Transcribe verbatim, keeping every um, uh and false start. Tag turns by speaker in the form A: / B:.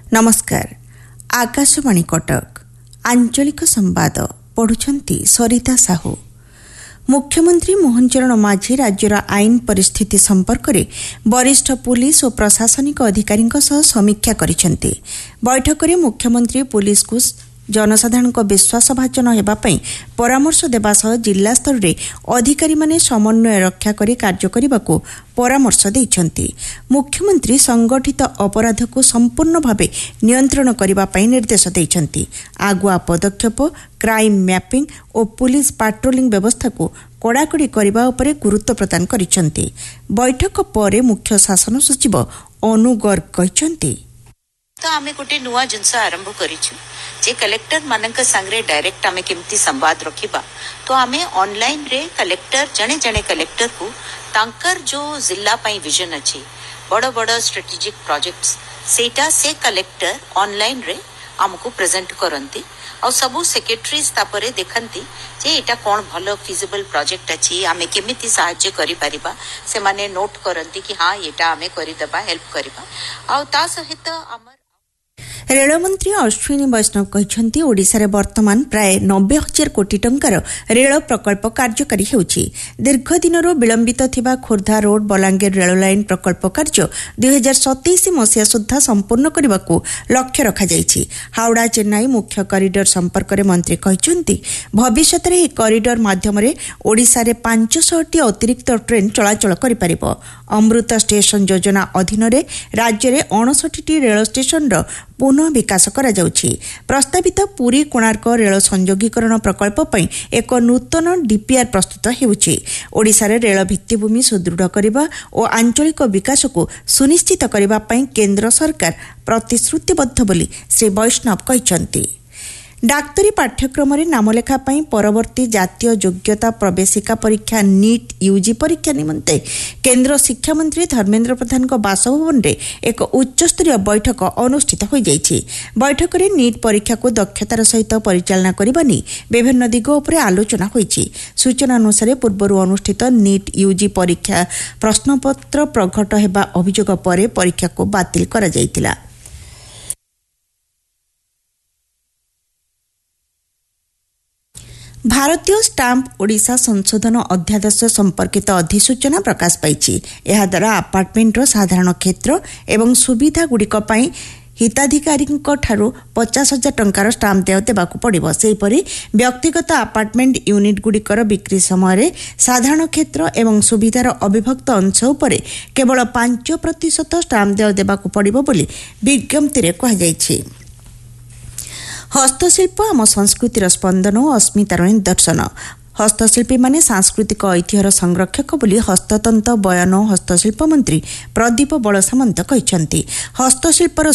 A: नमस्कार। आकाशवाणी कटक आंचलिक संवाद पढ़ुछंती सरिता साहू। मुख्यमंत्री मोहन चरण माझी राज्यर आईन परिस्थिति संपर्क में वरिष्ठ पुलिस और प्रशासनिक अधिकारी समीक्षा करिसेंती। बैठक में मुख्यमंत्री पुलिस को जनसाधारण विश्वास भाजन होगापी परामर्श देवा सह जिला स्तर में अधिकारी माने समन्वय रक्षा करी कार्य करने को परामर्श देइछंती। मुख्यमंत्री संगठित अपराध को संपूर्ण भाव नियंत्रण करने निर्देश देइछंती। आगुआ पदक्षेप क्राइम मैपिंग और पुलिस पाट्रोलिंग व्यवस्था को कड़ाकड़ी करने उपरे गुरुत्व प्रदान करिसेंती। बैठक पर मुख्य शासन सचिव अनु गर्ग कहिसेंती
B: तो आमे गोटे नुआ जिनस आरंभ करिछु जे कलेक्टर मानक संगरे डायरेक्ट आमे केमती संवाद रखिबा। तो आमे ऑनलाइन रे कलेक्टर जने जने कलेक्टर को तांकर जो जिला पई विजन अछि बड़ बड़ स्ट्रेटेजिक प्रोजेक्ट्स सेटा से कलेक्टर ऑनलाइन रे हमको प्रेजेंट करंती और सबु सेक्रेटरीज तापरे देखंती जे एटा कोन भलो फिजिबल प्रोजेक्ट अछि आमे केमिति सहाय्य करि परिबा। से माने नोट करंती कि हां एटा आमे करि दबा हेल्प करिबा। और ता सहित हमर
A: रेलमंत्री अश्विनी वैष्णव कहते ओडिशा वर्तमान प्राय नब्बे हजार कोटी टंकार रेल प्रकल्प कार्यकारी होउछि। दीर्घ दिनर विलंबित थिबा Khordha road Balangir rail line प्रकल्प कार्य दुई हजार सतैश मसीहा सुधा संपूर्ण करने को लक्ष्य रखा जाइछि। हावड़ा चेन्नई मुख्य कॉरिडोर संपर्क में मंत्री कहते भविष्य में एक कॉरिडोर माध्यम ओडिशा रे पांच सौ टी अतिरिक्त ट्रेन चलाचल करिपारिबो। अमृत स्टेशन योजना अधीन राज्य में अड़सठ टी रेल स्टेशन पुनः विकास करा जाउछि। प्रस्तावित पुरी कोणार्क रेल संयोगीकरण प्रकल्प पई एक नूतन डीपीआर प्रस्तुत हेउछि। ओडिशा रे रेल भित्तिभूमि सुदृढ़ करबा और आंचलिक विकास को सुनिश्चित करबा पई केंद्र सरकार प्रतिश्रुतिबद्ध बोली श्री वैष्णव कहिसंती। डाक्तरी पाठ्यक्रम रे नामलेखा पई परवर्ती जातीय योग्यता प्रवेशिका परीक्षा नीट यूजी परीक्षा निमंते केंद्र शिक्षा मंत्री धर्मेंद्र प्रधान को बासभवन रे एक उच्चस्तरीय बैठक अनुष्ठित हो जाइछि। बैठक रे नीट परीक्षा को दक्षतार सहित परिचालना करबा नि विभिन्न दिग उपरे आलोचना होइछि। सूचना अनुसार पूर्व अनुष्ठित नीट यूजी परीक्षा प्रश्नपत्र प्रघट हेबा अभियोग पर परीक्षा को बातिल करा जाइतिला। भारतीय स्टाम्प ओडिशा संशोधन अध्यादेश संपर्कित अधिसूचना प्रकाश पाइछि। एहा द्वारा अपार्टमेंटर साधारण क्षेत्र एवं सुविधा गुड़िक पई हिताधिकारी ठारू पचास हजार टंकार स्टाम्प देय देबाकू पड़िबो। सेहिपरि व्यक्तिगत अपार्टमेंट यूनिट गुड़िकर बिक्री समय साधारण क्षेत्र एवं सुविधार अविभक्त अंश उपरे केवल पांच प्रतिशत स्टाम्प देय देबाकू पड़िबो बोली विज्ञप्ति रे कहा जाइछि। हस्तशिल्प आम संस्कृतिर स्पंदन और अस्मितार निदर्शन। हस्तशिल्पी माने सांस्कृतिक ऐतिह्यर संरक्षक बोली हस्ततंत बयान हस्तशिल्प मंत्री प्रदीप बल सामंत कहते हस्तशिल्पर